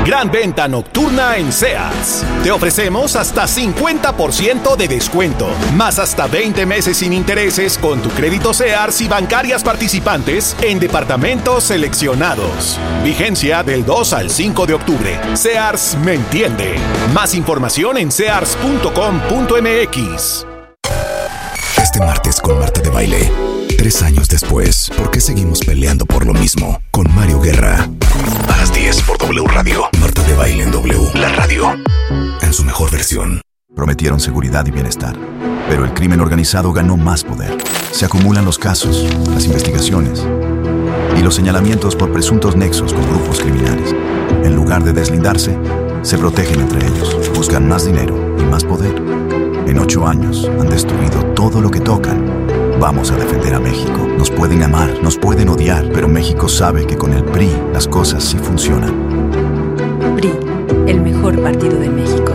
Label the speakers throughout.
Speaker 1: Gran venta nocturna en Sears. Te ofrecemos hasta 50% de descuento, más hasta 20 meses sin intereses con tu crédito Sears y bancarias participantes en departamentos seleccionados. Vigencia del 2 al 5 de octubre. Sears me entiende. Más información en sears.com.mx.
Speaker 2: Este martes con Marta de Baile. 3 años después, ¿por qué seguimos peleando por lo mismo? Con Mario Guerra. A las 10 por W Radio. Marta de Baile en W. La radio. En su mejor versión.
Speaker 3: Prometieron seguridad y bienestar, pero el crimen organizado ganó más poder. Se acumulan los casos, las investigaciones y los señalamientos por presuntos nexos con grupos criminales. En lugar de deslindarse, se protegen entre ellos, buscan más dinero y más poder. En 8 años han destruido todo lo que tocan. Vamos a defender a México. Nos pueden amar, nos pueden odiar, pero México sabe que con el PRI las cosas sí funcionan.
Speaker 4: PRI, el mejor partido de México.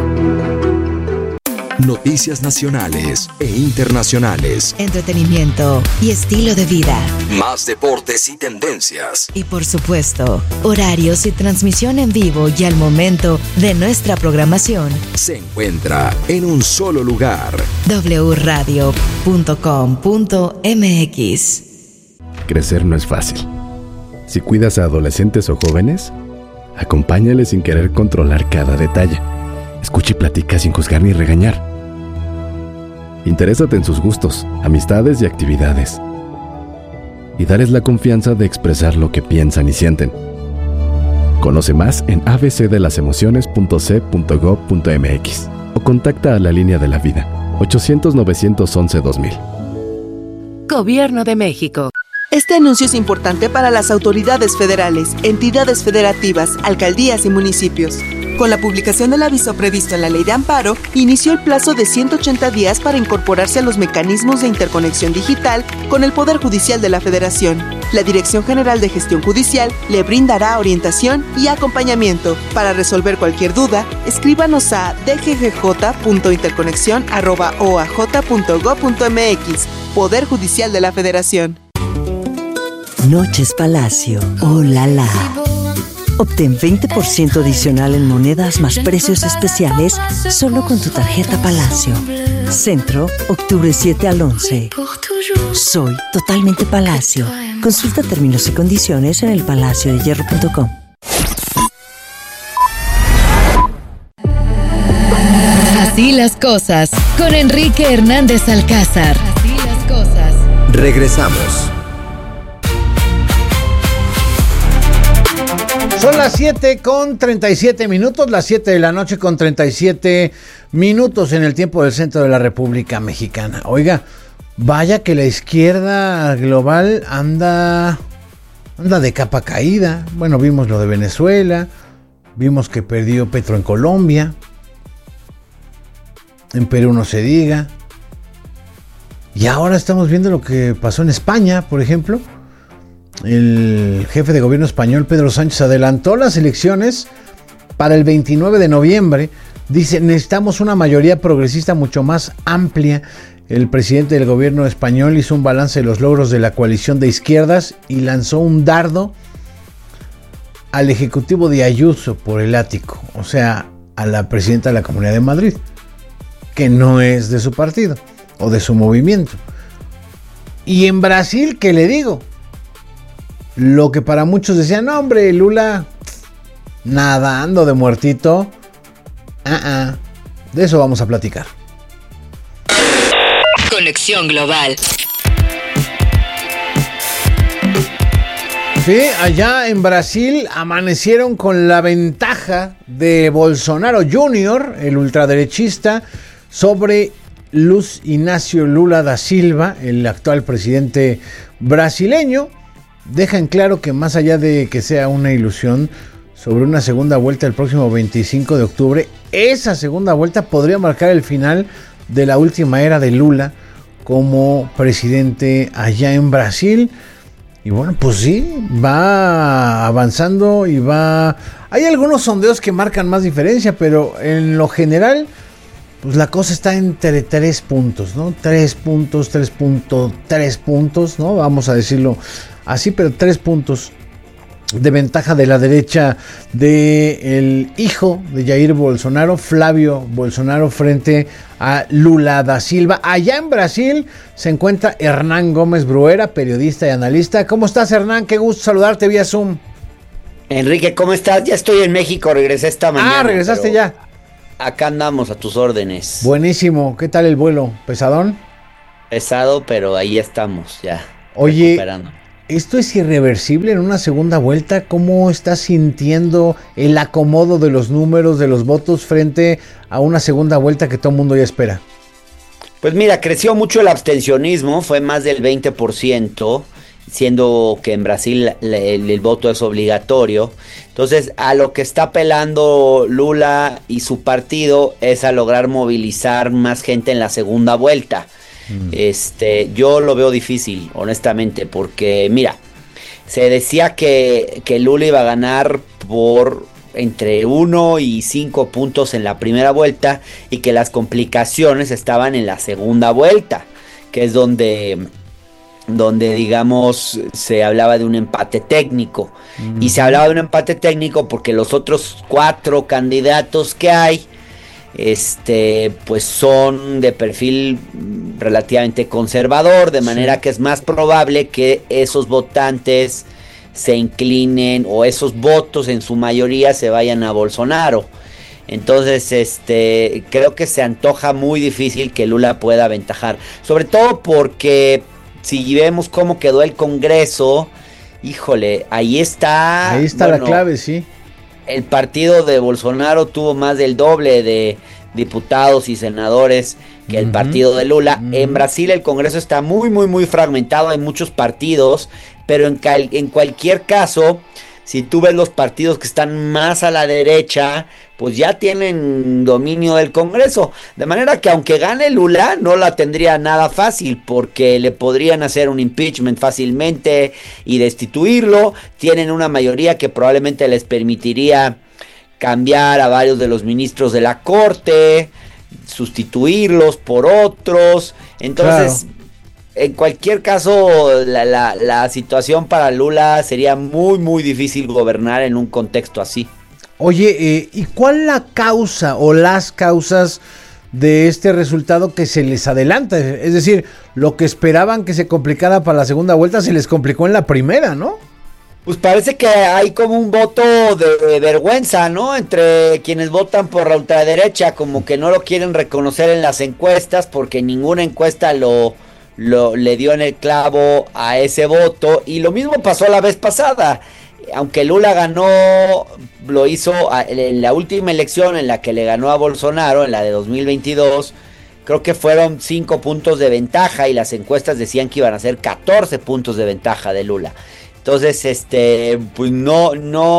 Speaker 2: Noticias nacionales e internacionales.
Speaker 5: Entretenimiento y estilo de vida.
Speaker 2: Más deportes y tendencias.
Speaker 5: Y por supuesto, horarios y transmisión en vivo y al momento de nuestra programación.
Speaker 2: Se encuentra en un solo lugar.
Speaker 5: wradio.com.mx.
Speaker 6: Crecer no es fácil. Si cuidas a adolescentes o jóvenes, acompáñales sin querer controlar cada detalle. Escucha y platica sin juzgar ni regañar. Interésate en sus gustos, amistades y actividades. Y dales la confianza de expresar lo que piensan y sienten. Conoce más en abcdelasemociones.c.gov.mx o contacta a la línea de la vida 800-911-2000.
Speaker 7: Gobierno de México.
Speaker 8: Este anuncio es importante para las autoridades federales, entidades federativas, alcaldías y municipios. Con la publicación del aviso previsto en la Ley de Amparo, inició el plazo de 180 días para incorporarse a los mecanismos de interconexión digital con el Poder Judicial de la Federación. La Dirección General de Gestión Judicial le brindará orientación y acompañamiento. Para resolver cualquier duda, escríbanos a dggj.interconexión@oaj.gov.mx. Poder Judicial de la Federación.
Speaker 9: Noches Palacio. ¡Oh, la la! Obtén 20% adicional en monedas más precios especiales solo con tu tarjeta Palacio. Centro, octubre 7 al 11. Soy totalmente Palacio. Consulta términos y condiciones en elpalaciodehierro.com.
Speaker 5: Así las cosas, con Enrique Hernández Alcázar. Así las cosas.
Speaker 2: Regresamos.
Speaker 10: Son las 7:37, las 7 de la noche con 37 minutos en el tiempo del centro de la República Mexicana. Oiga, vaya que la izquierda global anda de capa caída. Bueno, vimos lo de Venezuela, vimos que perdió Petro en Colombia, en Perú no se diga. Y ahora estamos viendo lo que pasó en España, por ejemplo. El jefe de gobierno español, Pedro Sánchez, adelantó las elecciones para el 29 de noviembre. Dice, necesitamos una mayoría progresista mucho más amplia. El presidente del gobierno español hizo un balance de los logros de la coalición de izquierdas y lanzó un dardo al ejecutivo de Ayuso por el ático. O sea, a la presidenta de la Comunidad de Madrid, que no es de su partido o de su movimiento. Y en Brasil, ¿qué le digo? Lo que para muchos decían, no hombre, Lula nadando de muertito. De eso vamos a platicar.
Speaker 5: Conexión Global.
Speaker 10: Sí, allá en Brasil amanecieron con la ventaja de Bolsonaro Jr., el ultraderechista, sobre Luiz Inácio Lula da Silva, el actual presidente brasileño. Dejan claro que más allá de que sea una ilusión sobre una segunda vuelta el próximo 25 de octubre, esa segunda vuelta podría marcar el final de la última era de Lula como presidente allá en Brasil. Y bueno, pues sí, va avanzando y va... Hay algunos sondeos que marcan más diferencia, pero en lo general, pues la cosa está entre 3 puntos, ¿no? 3 puntos, 3.3 puntos, ¿no? Vamos a decirlo así, pero 3 puntos de ventaja de la derecha del hijo de Jair Bolsonaro, Flavio Bolsonaro, frente a Lula da Silva. Allá en Brasil se encuentra Hernán Gómez Bruera, periodista y analista. ¿Cómo estás, Hernán? Qué gusto saludarte vía Zoom.
Speaker 11: Enrique, ¿cómo estás? Ya estoy en México, regresé esta mañana.
Speaker 10: Regresaste ya.
Speaker 11: Acá andamos a tus órdenes.
Speaker 10: Buenísimo. ¿Qué tal el vuelo? ¿Pesadón?
Speaker 11: Pesado, pero ahí estamos ya.
Speaker 10: Oye,
Speaker 11: recuperando.
Speaker 10: ¿Esto es irreversible en una segunda vuelta? ¿Cómo estás sintiendo el acomodo de los números de los votos frente a una segunda vuelta que todo el mundo ya espera?
Speaker 11: Pues mira, creció mucho el abstencionismo, fue más del 20%, siendo que en Brasil el voto es obligatorio. Entonces, a lo que está apelando Lula y su partido es a lograr movilizar más gente en la segunda vuelta. Yo lo veo difícil, honestamente, porque mira, se decía que Lula iba a ganar por entre 1 y 5 puntos en la primera vuelta y que las complicaciones estaban en la segunda vuelta, que es donde digamos se hablaba de un empate técnico. Y se hablaba de un empate técnico porque los otros 4 candidatos que hay pues son de perfil relativamente conservador, de manera que es más probable que esos votantes se inclinen o esos votos en su mayoría se vayan a Bolsonaro. Entonces, creo que se antoja muy difícil que Lula pueda aventajar, sobre todo porque si vemos cómo quedó el Congreso, híjole, ahí está
Speaker 10: la clave, sí.
Speaker 11: El partido de Bolsonaro tuvo más del doble de diputados y senadores que el partido de Lula. En Brasil el Congreso está muy, muy, muy fragmentado, hay muchos partidos, pero en cualquier caso, si tú ves los partidos que están más a la derecha, pues ya tienen dominio del Congreso. De manera que aunque gane Lula, no la tendría nada fácil, porque le podrían hacer un impeachment fácilmente y destituirlo. Tienen una mayoría que probablemente les permitiría cambiar a varios de los ministros de la Corte, sustituirlos por otros. Entonces, claro, en cualquier caso, la situación para Lula sería muy, muy difícil gobernar en un contexto así.
Speaker 10: Oye, ¿y cuál la causa o las causas de este resultado que se les adelanta? Es decir, lo que esperaban que se complicara para la segunda vuelta se les complicó en la primera, ¿no?
Speaker 11: Pues parece que hay como un voto de vergüenza, ¿no? Entre quienes votan por la ultraderecha, como que no lo quieren reconocer en las encuestas porque ninguna encuesta le dio en el clavo a ese voto. Y lo mismo pasó la vez pasada. Aunque Lula ganó, lo hizo en la última elección en la que le ganó a Bolsonaro, en la de 2022, creo que fueron 5 puntos de ventaja y las encuestas decían que iban a ser 14 puntos de ventaja de Lula. Entonces, pues no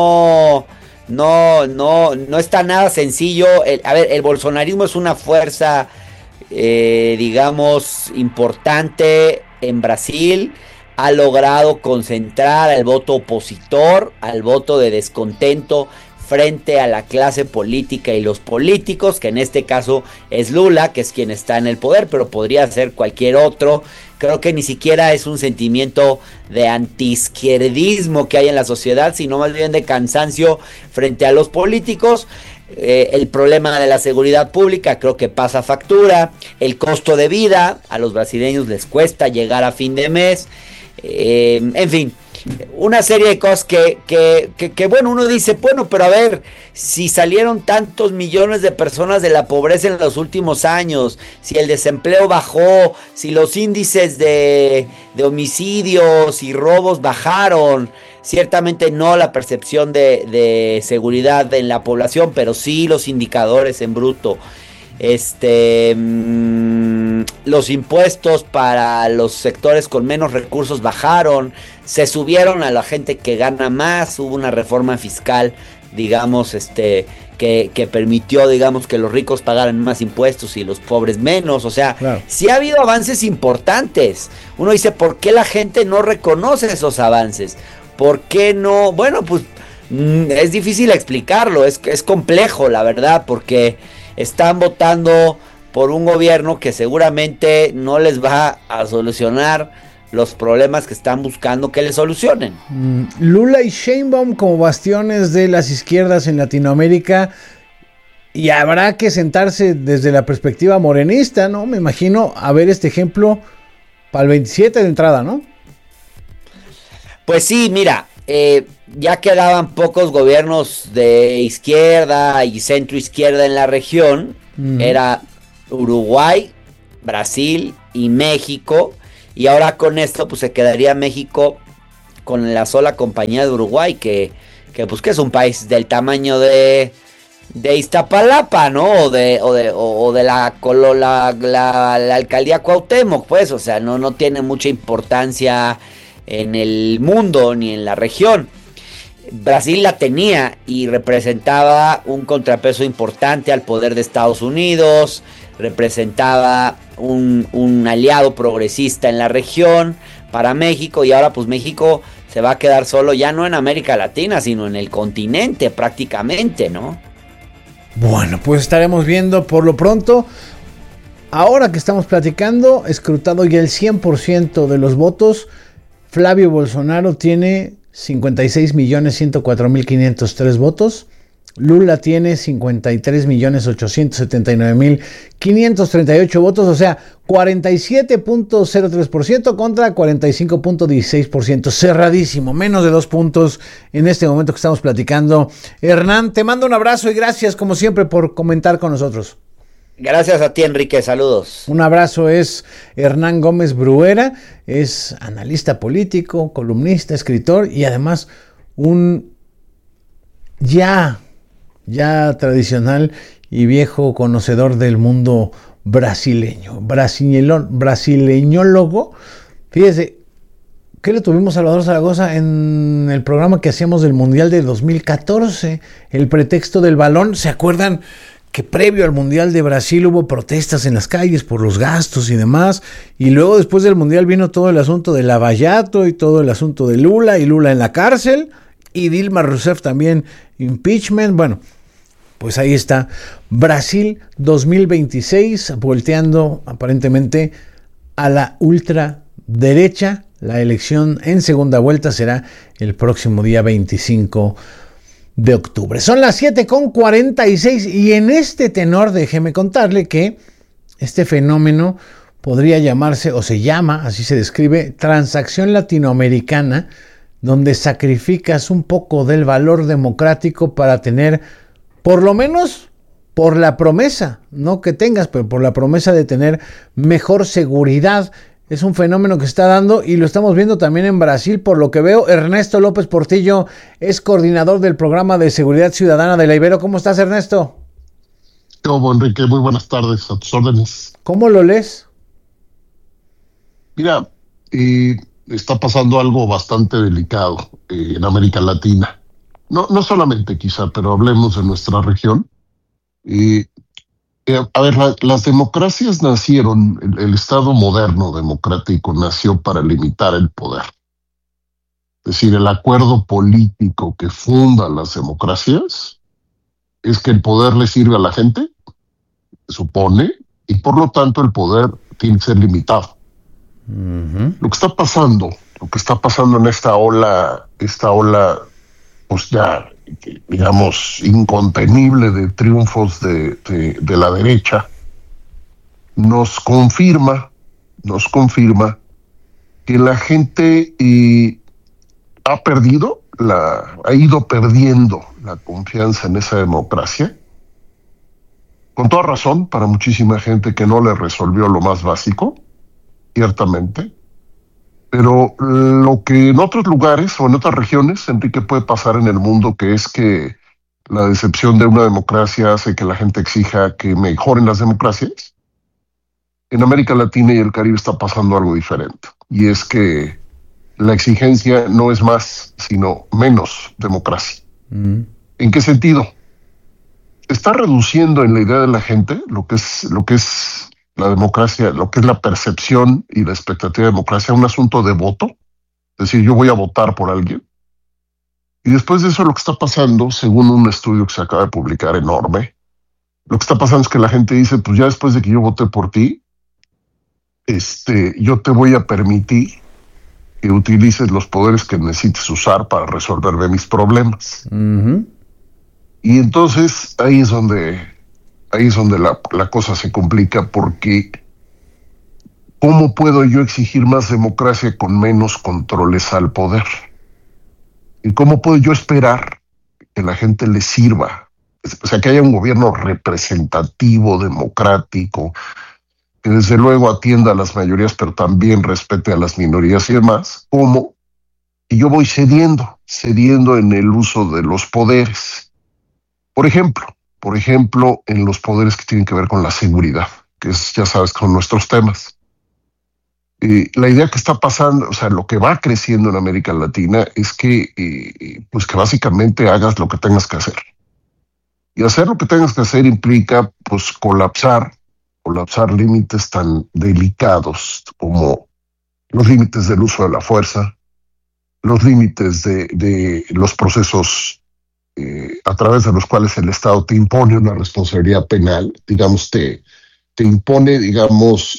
Speaker 11: está nada sencillo. El bolsonarismo es una fuerza, digamos, importante en Brasil. Ha logrado concentrar al voto opositor, al voto de descontento frente a la clase política y los políticos, que en este caso es Lula, que es quien está en el poder, pero podría ser cualquier otro. Creo que ni siquiera es un sentimiento de antiizquierdismo que hay en la sociedad, sino más bien de cansancio frente a los políticos. El problema de la seguridad pública creo que pasa factura. El costo de vida, a los brasileños les cuesta llegar a fin de mes. En fin, una serie de cosas que bueno, uno dice, bueno, pero a ver, si salieron tantos millones de personas de la pobreza en los últimos años, si el desempleo bajó, si los índices de homicidios y robos bajaron, ciertamente no la percepción de seguridad en la población, pero sí los indicadores en bruto. Los impuestos para los sectores con menos recursos bajaron, se subieron a la gente que gana más, hubo una reforma fiscal, digamos, que permitió, digamos, que los ricos pagaran más impuestos y los pobres menos. O sea, claro, sí ha habido avances importantes. Uno dice, ¿por qué la gente no reconoce esos avances? ¿Por qué no? Bueno, pues es difícil explicarlo, es complejo, la verdad, porque están votando por un gobierno que seguramente no les va a solucionar los problemas que están buscando que le solucionen.
Speaker 10: Lula y Sheinbaum como bastiones de las izquierdas en Latinoamérica, y habrá que sentarse desde la perspectiva morenista, ¿no? Me imagino a ver este ejemplo para el 27 de entrada, ¿no?
Speaker 11: Pues sí, mira, ya quedaban pocos gobiernos de izquierda y centro izquierda en la región. Era Uruguay, Brasil y México, y ahora con esto pues se quedaría México con la sola compañía de Uruguay, que es un país del tamaño de Iztapalapa, ¿no? O de la alcaldía Cuauhtémoc, pues, o sea, no tiene mucha importancia en el mundo ni en la región. Brasil la tenía y representaba un contrapeso importante al poder de Estados Unidos, representaba un aliado progresista en la región para México, y ahora pues México se va a quedar solo, ya no en América Latina, sino en el continente prácticamente, ¿no?
Speaker 10: Bueno, pues estaremos viendo. Por lo pronto, ahora que estamos platicando, escrutado ya el 100% de los votos, Flavio Bolsonaro tiene 56.104.503 votos. Lula tiene 53.879.538 votos, o sea, 47.03% contra 45.16%, cerradísimo, menos de 2 puntos en este momento que estamos platicando. Hernán, te mando un abrazo y gracias como siempre por comentar con nosotros.
Speaker 11: Gracias a ti, Enrique, saludos.
Speaker 10: Un abrazo. Es Hernán Gómez Bruera, es analista político, columnista, escritor y además un ya tradicional y viejo conocedor del mundo brasileño, brasileñólogo. Fíjese, ¿qué le tuvimos a Salvador Zaragoza en el programa que hacíamos del Mundial de 2014? El pretexto del balón. ¿Se acuerdan que previo al Mundial de Brasil hubo protestas en las calles por los gastos y demás? Y luego después del Mundial vino todo el asunto de Lava Jato y todo el asunto de Lula, y Lula en la cárcel, y Dilma Rousseff también impeachment. Bueno, pues ahí está Brasil 2026 volteando aparentemente a la ultraderecha. La elección en segunda vuelta será el próximo día 25 de octubre. Son las 7:46 y en este tenor déjeme contarle que este fenómeno podría llamarse, o se llama, así se describe, transacción latinoamericana, donde sacrificas un poco del valor democrático para tener, por lo menos por la promesa, no que tengas, pero por la promesa de tener mejor seguridad. Es un fenómeno que se está dando y lo estamos viendo también en Brasil, por lo que veo. Ernesto López Portillo es coordinador del programa de seguridad ciudadana de la Ibero. ¿Cómo estás, Ernesto?
Speaker 12: ¿Cómo, Enrique? Muy buenas tardes, a tus órdenes.
Speaker 10: ¿Cómo lo lees?
Speaker 12: Mira, está pasando algo bastante delicado en América Latina. No solamente quizá, pero hablemos de nuestra región. A ver, las democracias nacieron, el Estado moderno democrático nació para limitar el poder. Es decir, el acuerdo político que funda las democracias es que el poder le sirve a la gente, se supone, y por lo tanto el poder tiene que ser limitado. Lo que está pasando en esta ola, pues ya, digamos, incontenible de triunfos de la derecha, nos confirma que la gente ha ido perdiendo la confianza en esa democracia, con toda razón, para muchísima gente que no le resolvió lo más básico, ciertamente, pero lo que en otros lugares o en otras regiones, Enrique, puede pasar en el mundo, que es que la decepción de una democracia hace que la gente exija que mejoren las democracias. En América Latina y el Caribe está pasando algo diferente, y es que la exigencia no es más, sino menos democracia. ¿En qué sentido? Está reduciendo en la idea de la gente lo que es la democracia, lo que es la percepción y la expectativa de democracia, un asunto de voto. Es decir, yo voy a votar por alguien. Y después de eso, lo que está pasando, según un estudio que se acaba de publicar enorme, lo que está pasando es que la gente dice, pues ya después de que yo voté por ti, yo te voy a permitir utilices los poderes que necesites usar para resolverme mis problemas.
Speaker 10: Uh-huh.
Speaker 12: Y entonces ahí es donde la cosa se complica, porque ¿cómo puedo yo exigir más democracia con menos controles al poder? ¿Y cómo puedo yo esperar que la gente le sirva? O sea, que haya un gobierno representativo, democrático, que desde luego atienda a las mayorías, pero también respete a las minorías y demás. ¿Cómo? Y yo voy cediendo en el uso de los poderes. Por ejemplo, en los poderes que tienen que ver con la seguridad, que es, ya sabes, con nuestros temas. La idea que está pasando, o sea, lo que va creciendo en América Latina es que, pues que básicamente hagas lo que tengas que hacer. Y hacer lo que tengas que hacer implica, pues, colapsar límites tan delicados como los límites del uso de la fuerza, los límites de los procesos a través de los cuales el Estado te impone una responsabilidad penal, digamos, te impone, digamos,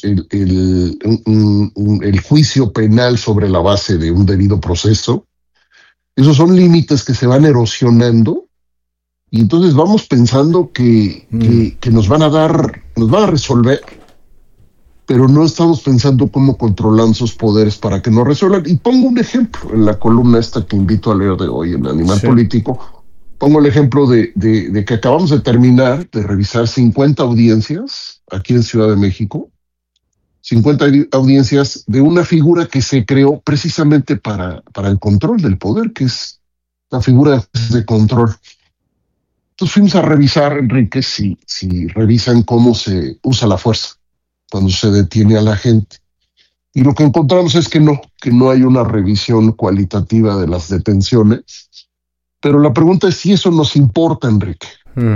Speaker 12: el juicio penal sobre la base de un debido proceso. Esos son límites que se van erosionando, y entonces vamos pensando que nos van a resolver, pero no estamos pensando cómo controlan sus poderes para que nos resuelvan. Y pongo un ejemplo en la columna esta que invito a leer de hoy en Animal Político. Pongo el ejemplo de que acabamos de terminar de revisar 50 audiencias aquí en Ciudad de México, 50 audiencias de una figura que se creó precisamente para el control del poder, que es la figura de control. Entonces fuimos a revisar, Enrique, si revisan cómo se usa la fuerza cuando se detiene a la gente. Y lo que encontramos es que no hay una revisión cualitativa de las detenciones. Pero la pregunta es si eso nos importa, Enrique.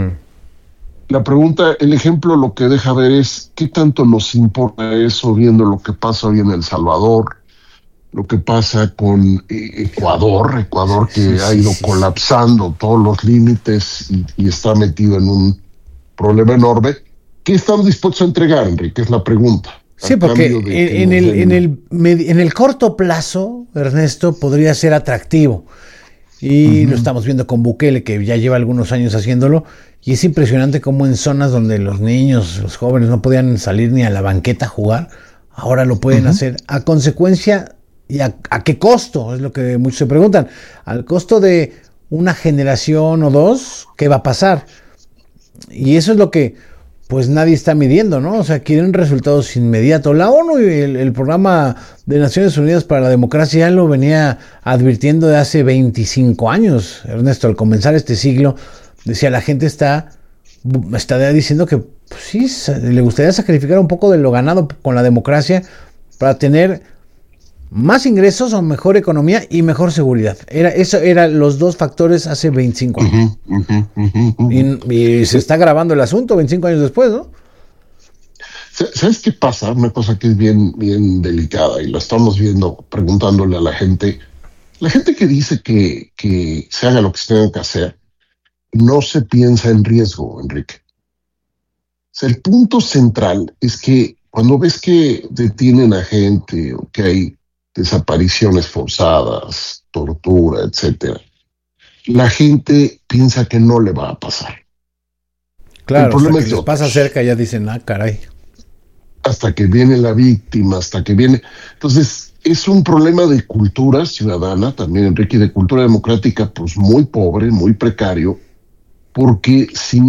Speaker 12: La pregunta, el ejemplo lo que deja ver es qué tanto nos importa eso viendo lo que pasa hoy en El Salvador, lo que pasa con Ecuador que ha ido colapsando todos los límites y está metido en un problema enorme. ¿Qué estamos dispuestos a entregar, Enrique? Es la pregunta.
Speaker 10: Sí, porque en el corto plazo, Ernesto, podría ser atractivo. Y lo estamos viendo con Bukele, que ya lleva algunos años haciéndolo, y es impresionante cómo en zonas donde los niños, los jóvenes no podían salir ni a la banqueta a jugar, ahora lo pueden hacer. ¿A consecuencia y a qué costo? Es lo que muchos se preguntan. Al costo de una generación o dos, ¿qué va a pasar? Y eso es lo que pues nadie está midiendo, ¿no? O sea, quieren resultados inmediatos. La ONU y el Programa de Naciones Unidas para la Democracia ya lo venía advirtiendo de hace 25 años. Ernesto, al comenzar este siglo, decía, la gente está diciendo que pues, sí, le gustaría sacrificar un poco de lo ganado con la democracia para tener más ingresos o mejor economía y mejor seguridad. Eso eran los dos factores hace 25 años. Y se está grabando el asunto 25 años después, ¿no?
Speaker 12: ¿Sabes qué pasa? Una cosa que es bien, bien delicada, y lo estamos viendo preguntándole a la gente. La gente que dice que se haga lo que se tenga que hacer, no se piensa en riesgo, Enrique. O sea, el punto central es que cuando ves que detienen a gente o que hay desapariciones forzadas, tortura, etcétera, la gente piensa que no le va a pasar.
Speaker 10: Claro, el problema es que les pasa cerca, ya dicen, caray.
Speaker 12: Hasta que viene la víctima, hasta que viene. Entonces, es un problema de cultura ciudadana también, Enrique, de cultura democrática, pues muy pobre, muy precario, porque si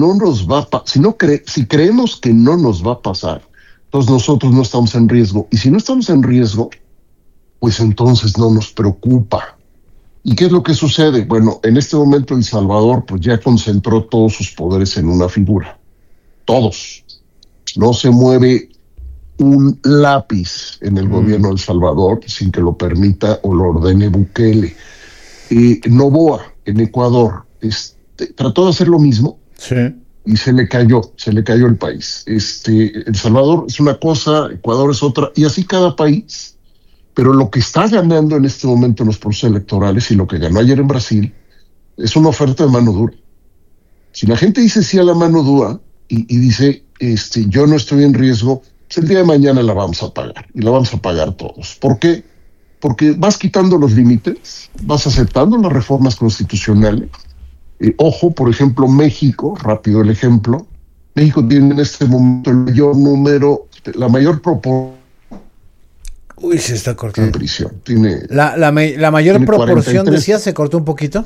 Speaker 12: creemos que no nos va a pasar, entonces nosotros no estamos en riesgo. Y si no estamos en riesgo, pues entonces no nos preocupa. ¿Y qué es lo que sucede? Bueno, en este momento El Salvador pues ya concentró todos sus poderes en una figura. Todos. No se mueve un lápiz en el gobierno de El Salvador sin que lo permita o lo ordene Bukele. Noboa, en Ecuador, trató de hacer lo mismo.
Speaker 10: Sí.
Speaker 12: Y se le cayó el país. El Salvador es una cosa, Ecuador es otra, y así cada país. Pero lo que está ganando en este momento en los procesos electorales y lo que ganó ayer en Brasil es una oferta de mano dura. Si la gente dice sí a la mano dura y dice yo no estoy en riesgo, pues el día de mañana la vamos a pagar, y la vamos a pagar todos. ¿Por qué? porque vas quitando los límites, vas aceptando las reformas constitucionales. Ojo, por ejemplo, México, rápido el ejemplo, México tiene en este momento el mayor número, la mayor proporción.
Speaker 10: Uy, se está cortando.
Speaker 12: En prisión. Tiene,
Speaker 10: la mayor
Speaker 12: tiene
Speaker 10: proporción,
Speaker 12: 43,
Speaker 10: decía, se cortó un poquito.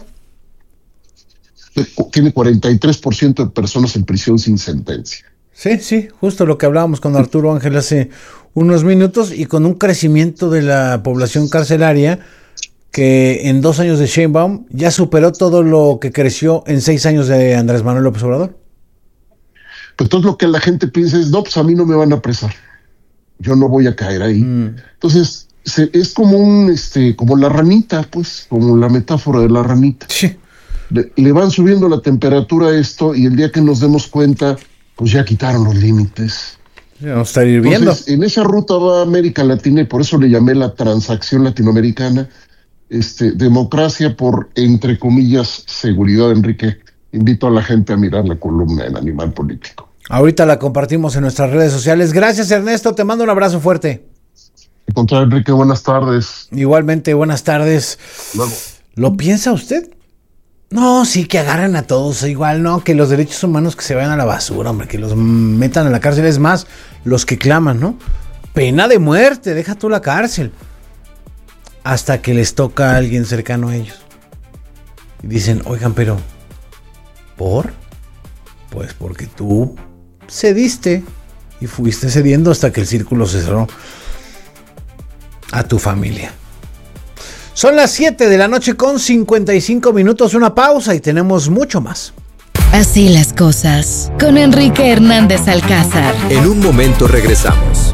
Speaker 12: Tiene 43% de personas en prisión sin sentencia.
Speaker 10: Sí, justo lo que hablábamos con Arturo Ángel hace unos minutos, y con un crecimiento de la población carcelaria que en 2 años de Sheinbaum ya superó todo lo que creció en 6 años de Andrés Manuel López Obrador.
Speaker 12: Pues entonces lo que la gente piensa es, no, pues a mí no me van a apresar, yo no voy a caer ahí. Entonces es como como la ranita, pues, como la metáfora de la ranita.
Speaker 10: Sí.
Speaker 12: Le van subiendo la temperatura a esto, y el día que nos demos cuenta, pues ya quitaron los límites.
Speaker 10: Ya vamos a estar hirviendo.
Speaker 12: Entonces, en esa ruta va América Latina, y por eso le llamé la transacción latinoamericana. Democracia por, entre comillas, seguridad. Enrique, invito a la gente a mirar la columna en Animal Político.
Speaker 10: Ahorita la compartimos en nuestras redes sociales. Gracias, Ernesto, te mando un abrazo fuerte.
Speaker 12: Al contrario, Enrique, buenas tardes.
Speaker 10: Igualmente, buenas tardes.
Speaker 12: Luego.
Speaker 10: ¿Lo piensa usted? No, sí, que agarren a todos, igual, no, que los derechos humanos que se vayan a la basura, hombre, que los metan a la cárcel. Es más, los que claman, ¿no? Pena de muerte, deja tú la cárcel. Hasta que les toca a alguien cercano a ellos. Y dicen, oigan, pero ¿por? Pues porque tú cediste y fuiste cediendo hasta que el círculo se cerró a tu familia. Son las 7 de la noche con 55 minutos, una pausa y tenemos mucho más.
Speaker 5: Así las cosas, con Enrique Hernández Alcázar.
Speaker 2: En un momento regresamos.